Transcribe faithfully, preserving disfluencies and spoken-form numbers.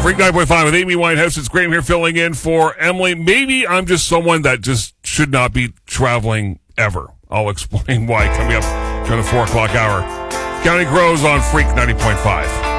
Freak nine point five with Amy Winehouse. It's Graham here filling in for Emily. Maybe I'm just someone that just should not be traveling ever. I'll explain why coming up during the four o'clock hour. Counting Crows on Freak ninety point five.